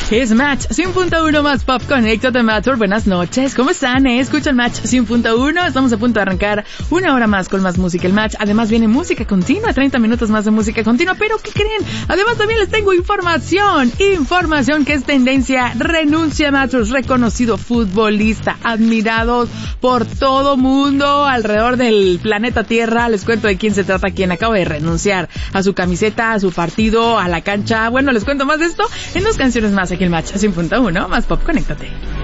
Es Match 100.1 más Pop Conéctate Matter. Buenas noches, ¿cómo están? Escuchan Match 100.1. Estamos a punto de arrancar una hora más con más música. El Match, además viene música continua, 30 minutos más de música continua. Pero ¿qué creen? Además también les tengo información que es tendencia. Renuncia Matters, reconocido futbolista, admirado por todo mundo alrededor del planeta Tierra. Les cuento de quién se trata, quien acaba de renunciar a su camiseta, a su partido, a la cancha. Bueno, les cuento más de esto en dos canciones más aquí el Match 100.1 más Pop Conéctate.